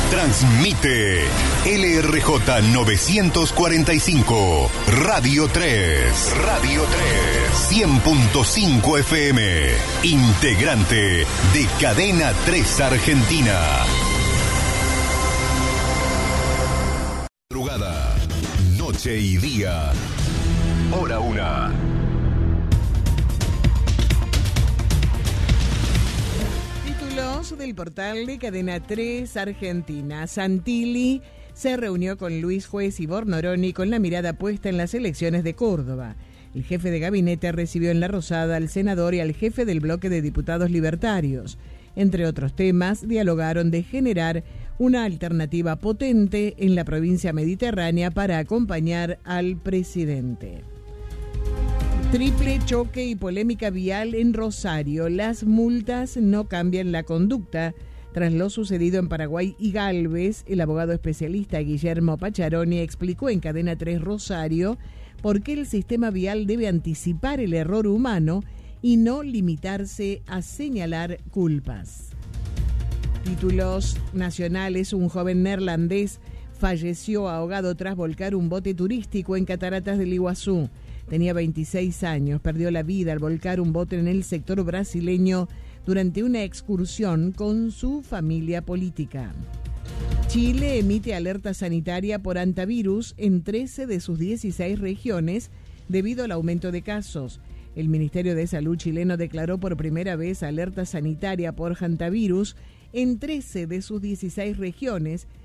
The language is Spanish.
Transmite LRJ 945, Radio 3. Radio 3. 100.5 FM. Integrante de Cadena 3 Argentina. Madrugada, noche y día. Hora 1. Del portal de Cadena 3 Argentina. Santilli se reunió con Luis Juez y Bornoroni con la mirada puesta en las elecciones de Córdoba. El jefe de gabinete recibió en La Rosada al senador y al jefe del bloque de diputados libertarios. Entre otros temas, dialogaron de generar una alternativa potente en la provincia mediterránea para acompañar al presidente. Triple choque y polémica vial en Rosario. Las multas no cambian la conducta. Tras lo sucedido en Paraguay y Galvez, el abogado especialista Guillermo Pacharoni explicó en Cadena 3 Rosario por qué el sistema vial debe anticipar el error humano y no limitarse a señalar culpas. Títulos nacionales. Un joven neerlandés falleció ahogado tras volcar un bote turístico en Cataratas del Iguazú. Tenía 26 años, perdió la vida al volcar un bote en el sector brasileño durante una excursión con su familia política. Chile emite alerta sanitaria por hantavirus en 13 de sus 16 regiones debido al aumento de casos. El Ministerio de Salud chileno declaró por primera vez alerta sanitaria por hantavirus en 13 de sus 16 regiones,